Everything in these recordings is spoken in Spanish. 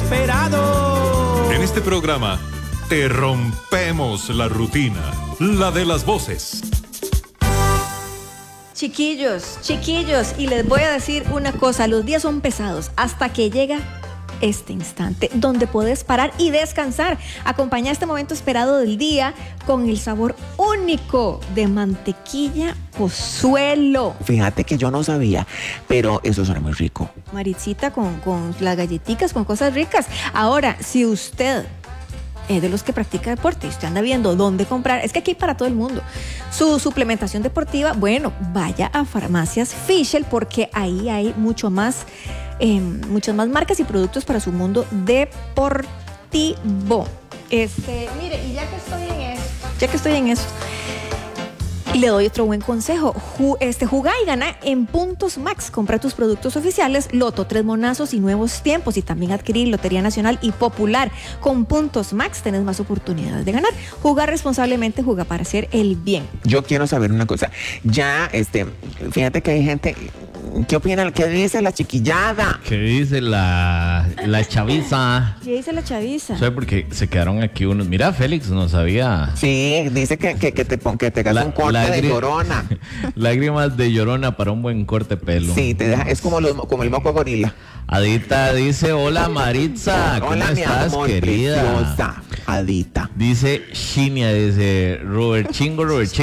esperado. En este programa te rompemos la rutina, la de las voces. Chiquillos, y les voy a decir una cosa, los días son pesados hasta que llega este instante donde puedes parar y descansar. Acompaña este momento esperado del día con el sabor único de mantequilla Pozuelo. Fíjate que yo no sabía, pero eso suena muy rico. Maritzita con las galletitas, con cosas ricas. Ahora, si usted es de los que practica deporte y usted anda viendo dónde comprar, es que aquí hay para todo el mundo. Su suplementación deportiva, bueno, vaya a Farmacias Fischl porque ahí hay muchas más marcas y productos para su mundo deportivo. Mire, y ya que estoy en esto, le doy otro buen consejo. Jugá y gana en Puntos Max. Compra tus productos oficiales, Loto, 3 monazos y nuevos tiempos. Y también adquirir Lotería Nacional y Popular. Con Puntos Max tenés más oportunidades de ganar. Jugar responsablemente, juega para hacer el bien. Yo quiero saber una cosa. Ya, fíjate que hay gente. ¿Qué opina? ¿Qué dice la chiquillada? ¿Qué dice la chaviza? ¿Qué dice la chaviza? ¿Sabes? Porque se quedaron aquí unos. Mira, Félix no sabía. Sí, dice que te hagas un corte de llorona. Lágrimas de llorona para un buen corte de pelo. Sí, te deja, es como el moco gorila. Adita dice, hola Maritza, ¿cómo hola, estás, amor, querida? Preciosa. Adita. Dice Shinia, dice Robert Chingo.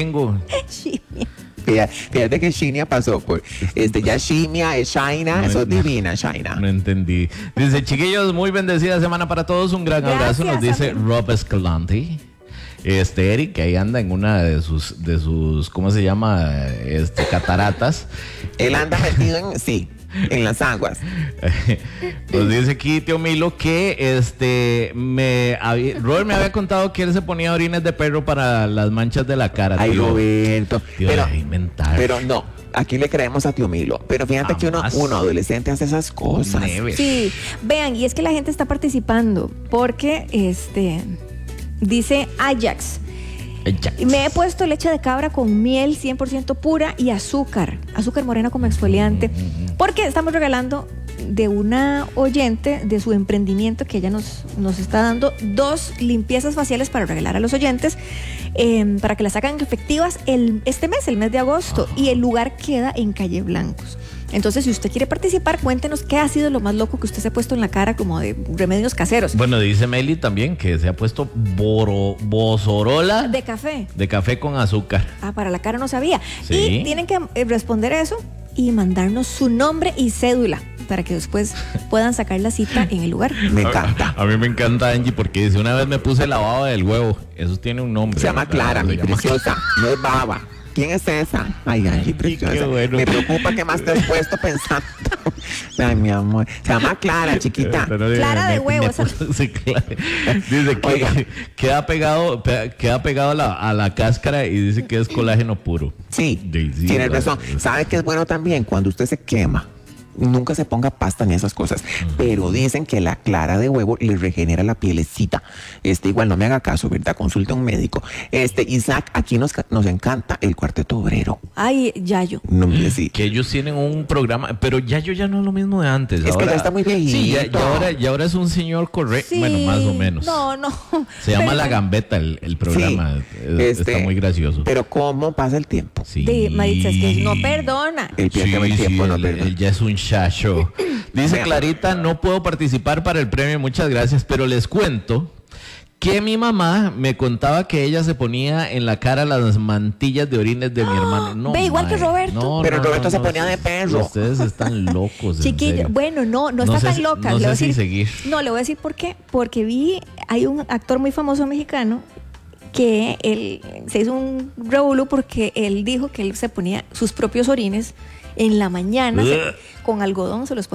Fíjate que Shinia pasó por ya Shimia, es Shaina, eso es divina, Shaina. No entendí. Dice, chiquillos, muy bendecida semana para todos, un gran abrazo, nos dice Rob Escalante. Eric, que ahí anda en una de sus ¿cómo se llama? Cataratas. Él anda metido en las aguas. Pues dice aquí Tío Milo que Robert me había contado que él se ponía orines de perro para las manchas de la cara. Ay, tío. Roberto. Tío, pero no, aquí le creemos a Tío Milo. Pero fíjate que uno adolescente hace esas cosas. Sí, vean, y es que la gente está participando porque dice Ajax. Me he puesto leche de cabra con miel 100% pura y azúcar morena como exfoliante, porque estamos regalando de una oyente de su emprendimiento que ella nos está dando 2 limpiezas faciales para regalar a los oyentes, para que las hagan efectivas este mes, el mes de agosto. Y el lugar queda en Calle Blancos. Entonces, si usted quiere participar, cuéntenos qué ha sido lo más loco que usted se ha puesto en la cara como de remedios caseros. Bueno, dice Meli también que se ha puesto bozorola de café. De café con azúcar. Para la cara no sabía. Sí. Y tienen que responder eso y mandarnos su nombre y cédula para que después puedan sacar la cita en el lugar. Me encanta. A mí me encanta Angie porque dice, una vez me puse la baba del huevo. Eso tiene un nombre. Se llama Clara, mi preciosa. No es baba. ¿Quién es esa? Ay, preciosa. Bueno. Me preocupa que más te has puesto pensando. Ay, mi amor. Se llama Clara, chiquita. Clara de huevo. Sí, claro. Dice que queda pegado a la cáscara y dice que es colágeno puro. Sí, tienes razón. ¿Sabe qué es bueno también? Cuando usted se quema. Nunca se ponga pasta en esas cosas, pero dicen que la clara de huevo le regenera la pielecita. Igual no me haga caso, ¿verdad? Consulte a un médico. Isaac, aquí nos encanta el Cuarteto Obrero. Ay, Yayo. No me decís. Que ellos tienen un programa, pero Yayo ya no es lo mismo de antes. Es que ya está muy viejito. Sí, y ahora es un señor correcto. Sí, bueno, más o menos. No. Se llama La Gambeta el programa. Sí, está muy gracioso. Pero ¿cómo pasa el tiempo? Sí. Maritza, es que no perdona. El tiempo no perdona. Él ya es un chacho. Dice Clarita, no puedo participar para el premio, muchas gracias, pero les cuento que mi mamá me contaba que ella se ponía en la cara las mantillas de orines de mi hermano. No, ve, igual que Roberto. Pero Roberto se ponía de perro. Ustedes están locos. Chiquillo, bueno, no está tan loca. No sé si seguir. No, le voy a decir por qué. Porque hay un actor muy famoso mexicano que él se hizo un revolú porque él dijo que él se ponía sus propios orines en la mañana con algodón, se los ponía